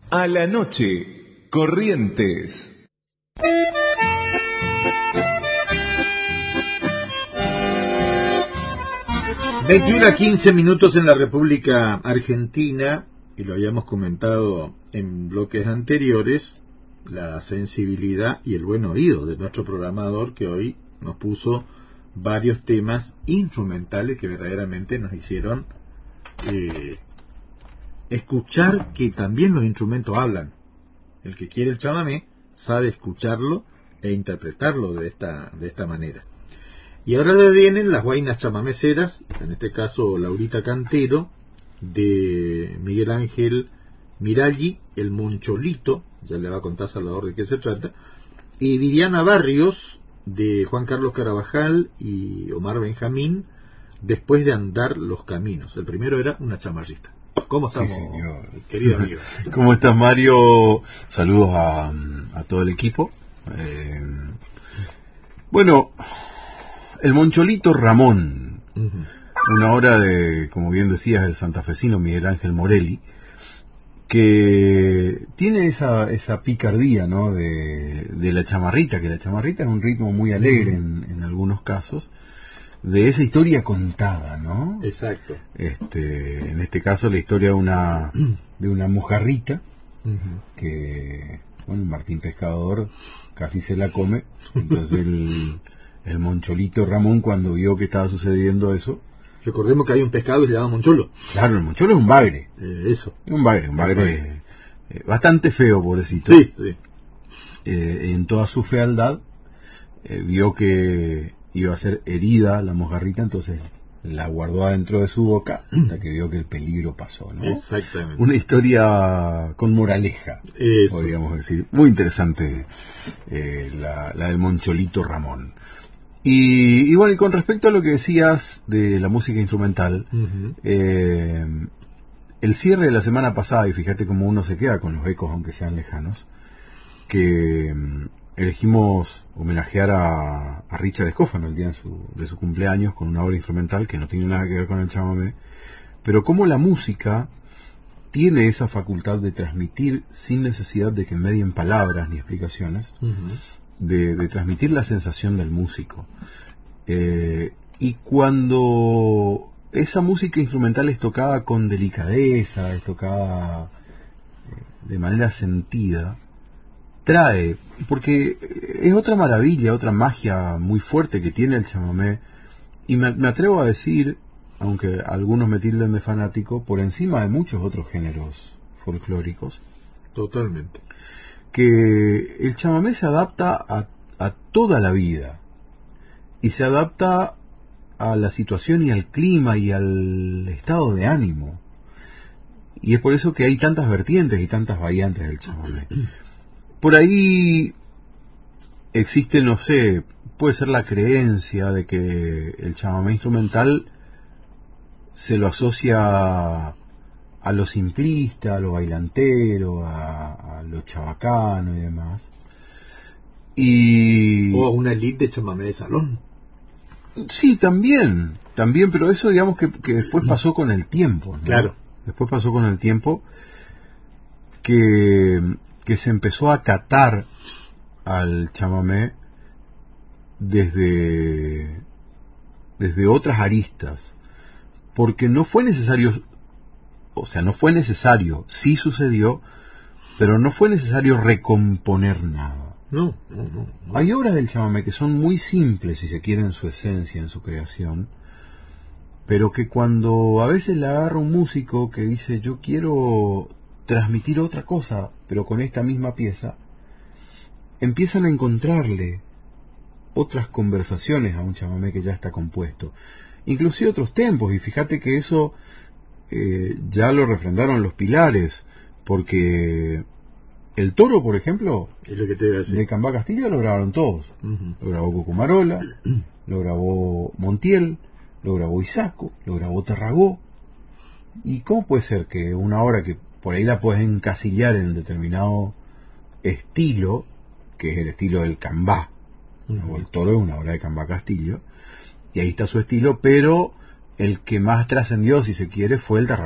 A la noche, Corrientes. ...21 a 15 minutos en la República Argentina, y lo habíamos comentado en bloques anteriores, la sensibilidad y el buen oído de nuestro programador, que hoy nos puso varios temas instrumentales que verdaderamente nos hicieron escuchar que también los instrumentos hablan. El que quiere el chamamé sabe escucharlo e interpretarlo de esta manera. Y ahora le vienen las guainas chamameceras, en este caso Laurita Cantero, de Miguel Ángel Miralli, el Moncholito, ya le va a contar Salvador de qué se trata, y Viviana Barrios, de Juan Carlos Carabajal y Omar Benjamín, Después de andar los caminos. El primero era una chamarrista. ¿Cómo estamos, sí, señor, querido amigo? ¿Cómo estás, Mario? Saludos a todo el equipo. Bueno, el Moncholito Ramón, una obra de, como bien decías, el santafesino Miguel Ángel Morelli, que tiene esa picardía, ¿no?, de la chamarrita, que la chamarrita es un ritmo muy alegre en algunos casos, de esa historia contada, ¿no? Exacto. En este caso la historia de una mojarrita que, bueno, Martín Pescador casi se la come. Entonces el Moncholito Ramón, cuando vio que estaba sucediendo eso... Recordemos que hay un pescado que se llama moncholo. Claro, el moncholo es un bagre. Eso. Un bagre bastante feo, pobrecito. Sí, sí. En toda su fealdad, vio que iba a ser herida la mojarrita, entonces la guardó adentro de su boca hasta que vio que el peligro pasó, ¿no? Exactamente. Una historia con moraleja, podríamos decir. Muy interesante la del Moncholito Ramón. Y bueno, y con respecto a lo que decías de la música instrumental, el cierre de la semana pasada, y fíjate cómo uno se queda con los ecos aunque sean lejanos, que elegimos homenajear a Richard Escófano el día de su cumpleaños con una obra instrumental que no tiene nada que ver con el chamamé, pero cómo la música tiene esa facultad de transmitir sin necesidad de que medien palabras ni explicaciones, de transmitir la sensación del músico. Y cuando esa música instrumental es tocada con delicadeza, es tocada de manera sentida, trae, porque es otra maravilla, otra magia muy fuerte que tiene el chamamé, y me atrevo a decir, aunque algunos me tilden de fanático, por encima de muchos otros géneros folclóricos. Totalmente. Que el chamamé se adapta a toda la vida, y se adapta a la situación y al clima y al estado de ánimo, y es por eso que hay tantas vertientes y tantas variantes del chamamé. Por ahí existe, no sé, puede ser la creencia de que el chamamé instrumental se lo asocia a lo simplista, a lo bailantero, a lo chabacano y demás. O a una elite de chamamé de salón. Sí, también, pero eso digamos que después pasó con el tiempo, ¿no? Claro. Después pasó con el tiempo que se empezó a acatar al chamamé desde otras aristas, porque no fue necesario, sí sucedió, pero no fue necesario recomponer nada. No. Hay obras del chamamé que son muy simples, si se quiere, en su esencia, en su creación, pero que cuando a veces la agarra un músico que dice yo quiero transmitir otra cosa, pero con esta misma pieza, empiezan a encontrarle otras conversaciones a un chamamé que ya está compuesto, inclusive otros tempos, y fíjate que eso ya lo refrendaron los pilares, porque el Toro, por ejemplo, es lo que te iba a decir, de Cambá Castilla lo grabaron todos. Lo grabó Cucumarola, lo grabó Montiel, lo grabó Isaco, lo grabó Tarragó. ¿Y cómo puede ser que una obra que por ahí la puedes encasillar en determinado estilo, que es el estilo del Cambá, o el Toro es una obra de Cambá Castillo, y ahí está su estilo, pero el que más trascendió, si se quiere, fue el Tarragó?